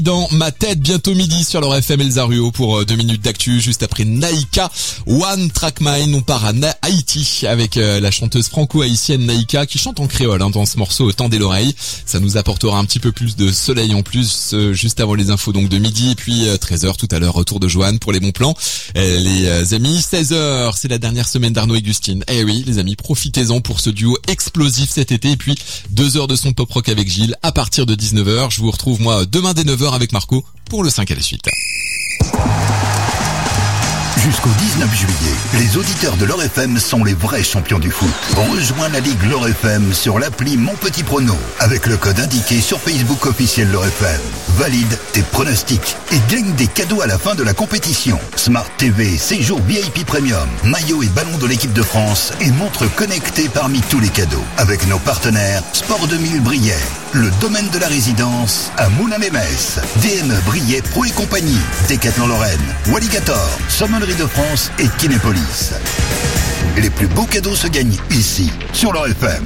Dans ma tête, bientôt midi sur leur FM Elzaruo pour 2 minutes d'actu, juste après Naïka, One Track Mind. On part à Haïti avec la chanteuse franco-haïtienne Naïka qui chante en créole dans ce morceau Tendez l'oreille. Ça nous apportera un petit peu plus de soleil en plus juste avant les infos donc de midi et puis 13h tout à l'heure, retour de Joanne pour les bons plans. Les amis, 16h, c'est la dernière semaine d'Arnaud et Gustine. Eh oui les amis, profitez-en pour ce duo explosif cet été et puis 2 heures de son pop rock avec Gilles à partir de 19h. Je vous retrouve moi demain dès 9h avec Marco pour le 5 à la suite. Jusqu'au 19 juillet, les auditeurs de l'Or FM sont les vrais champions du foot. Rejoins la Ligue l'Or FM sur l'appli Mon Petit Prono avec le code indiqué sur Facebook officiel l'Or FM. Valide tes pronostics et gagne des cadeaux à la fin de la compétition. Smart TV, séjour VIP Premium, maillot et ballon de l'équipe de France et montre connectée parmi tous les cadeaux. Avec nos partenaires Sport 2000 Briey, le domaine de la résidence à Moulins-Mémès, DME Briey Pro et compagnie, Decathlon Lorraine, Walligator, Sommellerie de France et Kinépolis. Les plus beaux cadeaux se gagnent ici, sur l'Or FM.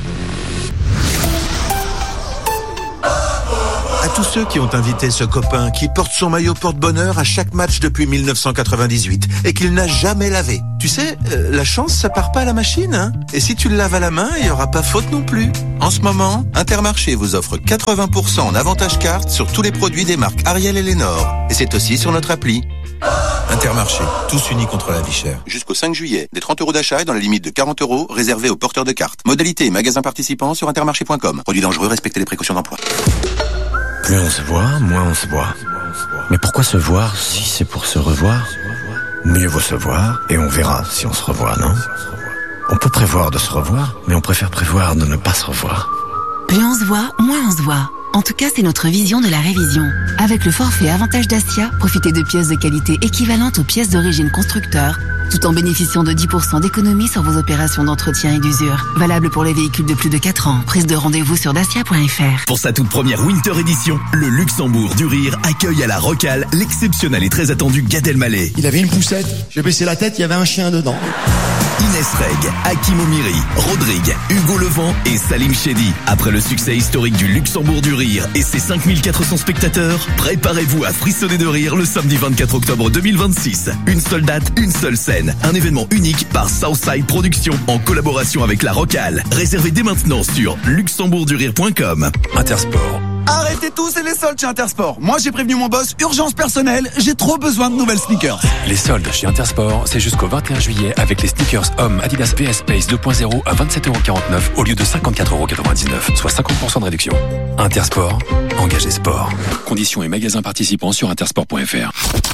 À tous ceux qui ont invité ce copain qui porte son maillot porte-bonheur à chaque match depuis 1998 et qu'il n'a jamais lavé. Tu sais, la chance, ça part pas à la machine, hein. Et si tu le laves à la main, il y aura pas faute non plus. En ce moment, Intermarché vous offre 80% en avantage carte sur tous les produits des marques Ariel et Lénore. Et c'est aussi sur notre appli. Intermarché, tous unis contre la vie chère. Jusqu'au 5 juillet, des 30 € d'achat et dans la limite de 40 € réservés aux porteurs de cartes. Modalité et magasins participants sur intermarché.com. Produits dangereux, respectez les précautions d'emploi. Plus on se voit, moins on se voit. Mais pourquoi se voir si c'est pour se revoir? Mieux vaut se voir et on verra si on se revoit, non? On peut prévoir de se revoir, mais on préfère prévoir de ne pas se revoir. Plus on se voit, moins on se voit. En tout cas, c'est notre vision de la révision. Avec le forfait Avantage Dacia, profitez de pièces de qualité équivalentes aux pièces d'origine constructeur, tout en bénéficiant de 10% d'économie sur vos opérations d'entretien et d'usure. Valable pour les véhicules de plus de 4 ans. Prise de rendez-vous sur dacia.fr. Pour sa toute première Winter Edition, le Luxembourg du Rire accueille à la Rocale l'exceptionnel et très attendu Gad Elmaleh. Il avait une poussette, j'ai baissé la tête, il y avait un chien dedans. Inès Reg, Hakim Omiri, Rodrigue, Hugo Levent et Salim Chedi. Après le succès historique du Luxembourg du Rire et ses 5400 spectateurs, préparez-vous à frissonner de rire le samedi 24 octobre 2026. Une seule date, une seule scène. Un événement unique par Southside Productions en collaboration avec la Rocale. Réservez dès maintenant sur luxembourgdurire.com. Intersport. Arrêtez tous, c'est les soldes chez Intersport. Moi, j'ai prévenu mon boss, urgence personnelle, j'ai trop besoin de nouvelles sneakers. Les soldes chez Intersport, c'est jusqu'au 21 juillet avec les sneakers hommes Adidas VS Space 2.0 à 27,49€ au lieu de 54,99€, soit 50% de réduction. Intersport, engagez sport. Conditions et magasins participants sur intersport.fr.